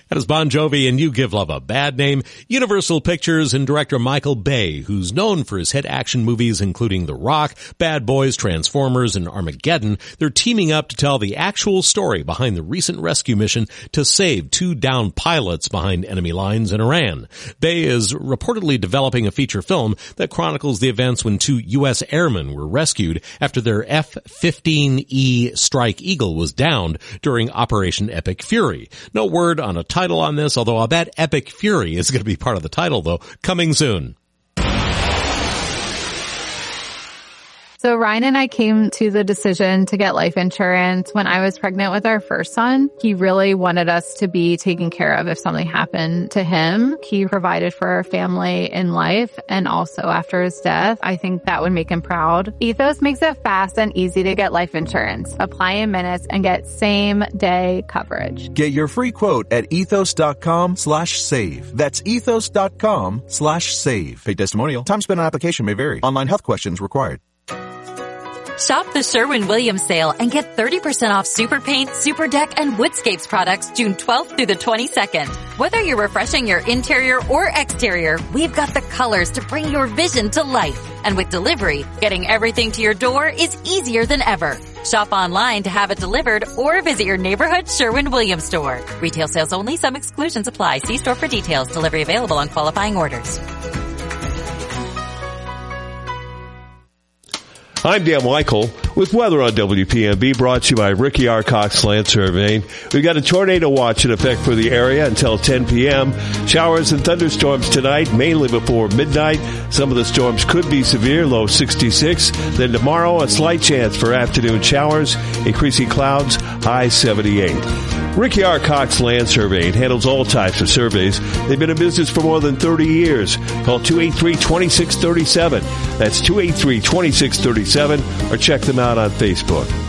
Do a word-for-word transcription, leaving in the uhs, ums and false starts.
That is Bon Jovi and You Give Love a Bad Name. Universal Pictures and director Michael Bay, who's known for his hit action movies including The Rock, Bad Boys, Transformers, and Armageddon, they're teaming up to tell the actual story behind the recent rescue mission to save two downed pilots behind enemy lines in Iran. Bay is reportedly developing a feature film that chronicles the events when two U S airmen were rescued after their F fifteen E Strike Eagle was downed during Operation Epic Fury. No word on a title on this, although I bet Epic Fury is going to be part of the title, though. Coming soon. So Ryan and I came to the decision to get life insurance when I was pregnant with our first son. He really wanted us to be taken care of if something happened to him. He provided for our family in life and also after his death. I think that would make him proud. Ethos makes it fast and easy to get life insurance. Apply in minutes and get same day coverage. Get your free quote at ethos.com slash save. That's ethos.com slash save. Paid testimonial. Time spent on application may vary. Online health questions required. Shop the Sherwin-Williams sale and get thirty percent off Super Paint, Super Deck, and Woodscapes products June twelfth through the twenty-second. Whether you're refreshing your interior or exterior, we've got the colors to bring your vision to life. And with delivery, getting everything to your door is easier than ever. Shop online to have it delivered or visit your neighborhood Sherwin-Williams store. Retail sales only. Some exclusions apply. See store for details. Delivery available on qualifying orders. I'm Dan Michael with weather on W P M B, brought to you by Ricky R. Cox Land Surveying. We've got a tornado watch in effect for the area until ten p.m. Showers and thunderstorms tonight, mainly before midnight. Some of the storms could be severe, low sixty-six. Then tomorrow, a slight chance for afternoon showers, increasing clouds, high seventy-eight. Ricky R. Cox Land Surveying handles all types of surveys. They've been in business for more than thirty years. Call two eight three, two six three seven. That's two eight three, two six three seven, or check them out on Facebook.